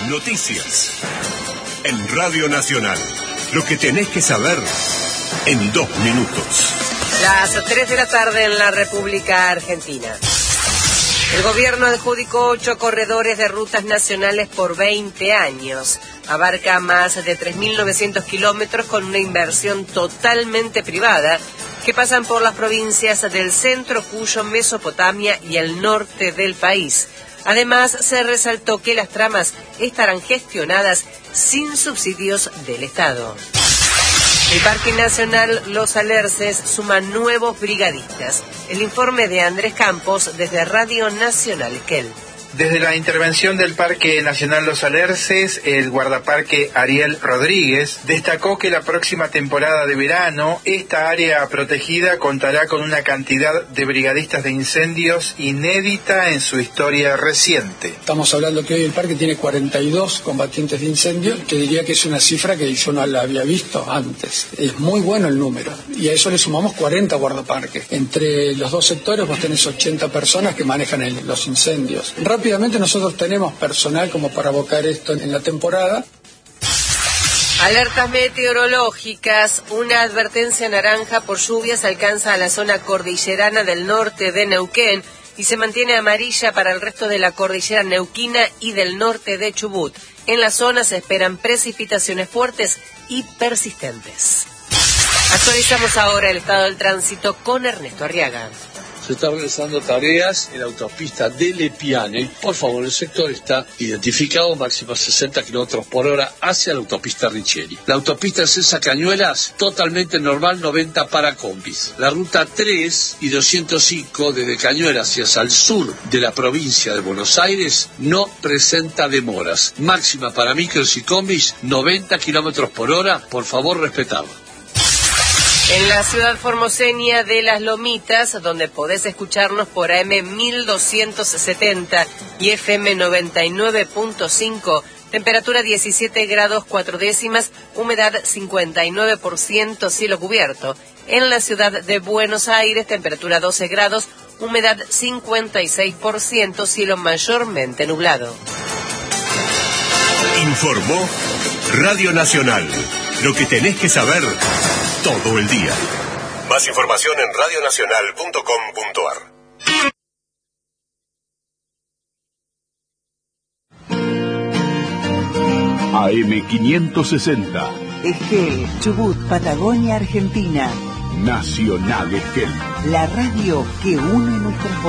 Noticias. En Radio Nacional. Lo que tenés que saber en 2 minutos. Las 3 de la tarde en la República Argentina. El gobierno adjudicó 8 corredores de rutas nacionales por 20 años. Abarca más de 3.900 kilómetros con una inversión totalmente privada que pasan por las provincias del centro, Cuyo, Mesopotamia y el norte del país. Además, se resaltó que las tramas estarán gestionadas sin subsidios del Estado. El Parque Nacional Los Alerces suma nuevos brigadistas. El informe de Andrés Campos desde Radio Nacional Esquel. Desde la intervención del Parque Nacional Los Alerces, el guardaparque Ariel Rodríguez destacó que la próxima temporada de verano, esta área protegida contará con una cantidad de brigadistas de incendios inédita en su historia reciente. Estamos hablando que hoy el parque tiene 42 combatientes de incendio, que diría que es una cifra que yo no la había visto antes. Es muy bueno el número, y a eso le sumamos 40 guardaparques. Entre los dos sectores vos tenés 80 personas que manejan los incendios. Rápidamente nosotros tenemos personal como para abocar esto en la temporada. Alertas meteorológicas. Una advertencia naranja por lluvias alcanza a la zona cordillerana del norte de Neuquén y se mantiene amarilla para el resto de la cordillera neuquina y del norte de Chubut. En la zona se esperan precipitaciones fuertes y persistentes. Actualizamos ahora el estado del tránsito con Ernesto Arriaga. Se están realizando tareas en la autopista de Lepiane. Por favor, el sector está identificado, máxima 60 kilómetros por hora hacia la autopista Richeri. La autopista César Cañuelas, totalmente normal, 90 para combis. La ruta 3 y 205 desde Cañuelas hacia el sur de la provincia de Buenos Aires no presenta demoras. Máxima para micros y combis, 90 kilómetros por hora. Por favor, respetarlo. En la ciudad formoseña de Las Lomitas, donde podés escucharnos por AM 1270 y FM 99.5, temperatura 17 grados 4 décimas, humedad 59%, cielo cubierto. En la ciudad de Buenos Aires, temperatura 12 grados, humedad 56%, cielo mayormente nublado. Informó Radio Nacional. Lo que tenés que saber todo el día. Más información en radionacional.com.ar. AM560. Esquel, Chubut, Patagonia, Argentina. Nacional Esquel. La radio que une nuestras voces.